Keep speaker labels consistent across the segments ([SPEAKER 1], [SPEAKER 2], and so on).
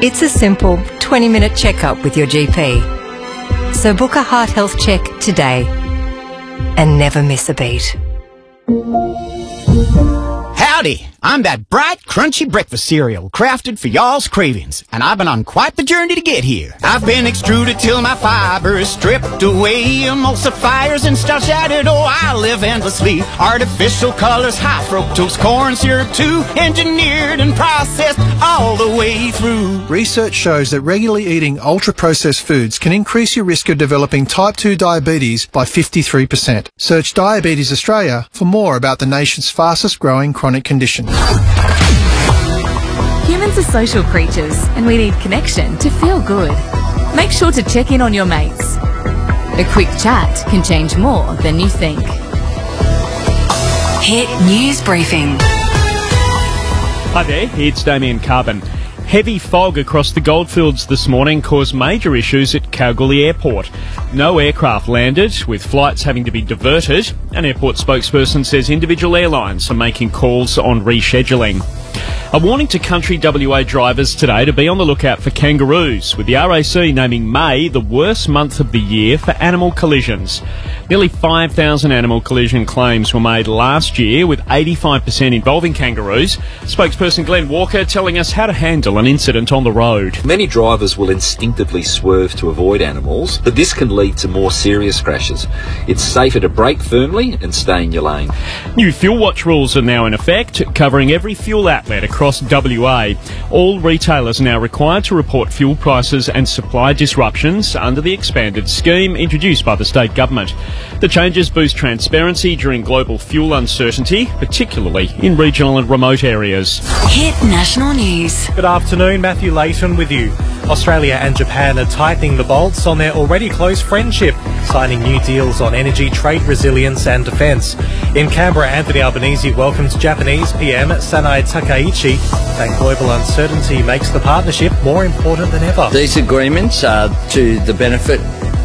[SPEAKER 1] It's a simple 20-minute checkup with your GP. So book a heart health check today and never miss a beat.
[SPEAKER 2] Howdy, I'm that bright, crunchy breakfast cereal crafted for y'all's cravings, and I've been on quite the journey to get here. I've been extruded till my fiber is stripped away, emulsifiers and starch added, oh, I live endlessly. Artificial colors, high fructose corn syrup too, engineered and processed all the way through.
[SPEAKER 3] Research shows that regularly eating ultra-processed foods can increase your risk of developing type 2 diabetes by 53%. Search Diabetes Australia for more about the nation's fastest growing chronic condition.
[SPEAKER 4] Humans are social creatures and we need connection to feel good. Make sure to check in on your mates. A quick chat can change more than you think.
[SPEAKER 5] Hit News Briefing.
[SPEAKER 6] Hi there, it's Damien Carbon. Heavy fog across the goldfields this morning caused major issues at Kalgoorlie Airport. No aircraft landed, with flights having to be diverted. An airport spokesperson says individual airlines are making calls on rescheduling. A warning to country WA drivers today to be on the lookout for kangaroos, with the RAC naming May the worst month of the year for animal collisions. Nearly 5,000 animal collision claims were made last year, with 85% involving kangaroos. Spokesperson Glenn Walker telling us how to handle an incident on the road.
[SPEAKER 7] Many drivers will instinctively swerve to avoid animals, but this can lead to more serious crashes. It's safer to brake firmly and stay in your lane.
[SPEAKER 6] New Fuel Watch rules are now in effect, covering every fuel outlet across WA. All retailers are now required to report fuel prices and supply disruptions under the expanded scheme introduced by the state government. The changes boost transparency during global fuel uncertainty, particularly in regional and remote areas.
[SPEAKER 5] Hit National News.
[SPEAKER 8] Good afternoon, Matthew Layton with you. Australia and Japan are tightening the bolts on their already close friendship, signing new deals on energy, trade resilience and defence. In Canberra, Anthony Albanese welcomes Japanese PM Sanae Takaichi, saying global uncertainty makes the partnership more important than ever.
[SPEAKER 9] These agreements are to the benefit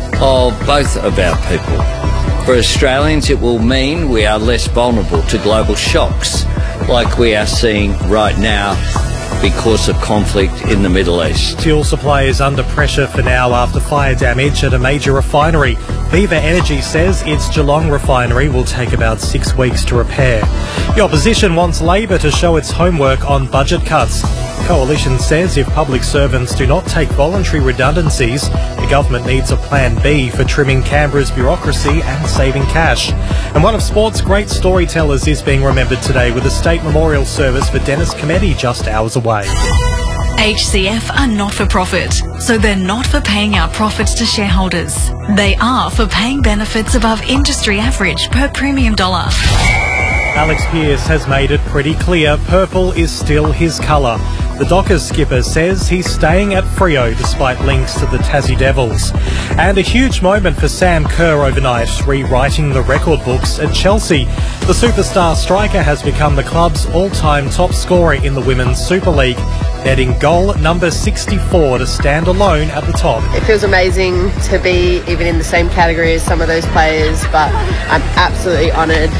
[SPEAKER 9] of both of our people. For Australians, it will mean we are less vulnerable to global shocks like we are seeing right now because of conflict in the Middle East.
[SPEAKER 8] Fuel supply is under pressure for now after fire damage at a major refinery. Viva Energy says its Geelong refinery will take about 6 weeks to repair. The opposition wants Labor to show its homework on budget cuts. The coalition says if public servants do not take voluntary redundancies, the government needs a plan B for trimming Canberra's bureaucracy and saving cash. And one of sport's great storytellers is being remembered today with a state memorial service for Dennis Cometti just hours away.
[SPEAKER 5] HCF are not for profit, so they're not for paying out profits to shareholders. They are for paying benefits above industry average per premium dollar.
[SPEAKER 8] Alex Pearce has made it pretty clear purple is still his colour. The Dockers skipper says he's staying at Freo despite links to the Tassie Devils. And a huge moment for Sam Kerr overnight, rewriting the record books at Chelsea. The superstar striker has become the club's all-time top scorer in the Women's Super League, netting goal number 64 to stand alone at the top.
[SPEAKER 10] It feels amazing to be even in the same category as some of those players, but I'm absolutely honoured.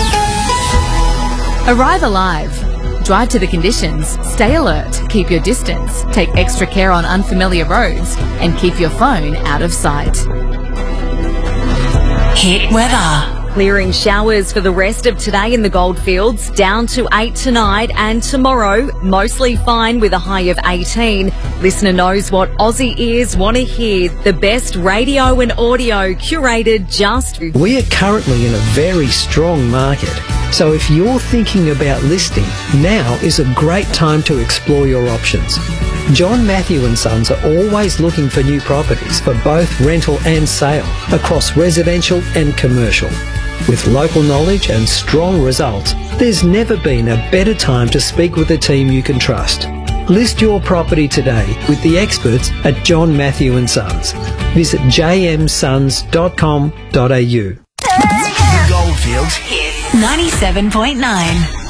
[SPEAKER 4] Arrive alive. Drive to the conditions, stay alert, keep your distance, take extra care on unfamiliar roads, and keep your phone out of sight.
[SPEAKER 5] Hit weather.
[SPEAKER 11] Clearing showers for the rest of today in the Goldfields, down to 8 tonight, and tomorrow mostly fine with a high of 18. Listener knows what Aussie ears want to hear. The best radio and audio curated just for...
[SPEAKER 12] We are currently in a very strong market. So if you're thinking about listing, now is a great time to explore your options. John Matthew & Sons are always looking for new properties for both rental and sale across residential and commercial. With local knowledge and strong results, there's never been a better time to speak with a team you can trust. List your property today with the experts at John Matthew & Sons. Visit jmsons.com.au.
[SPEAKER 5] Goldfields Hit 97.9.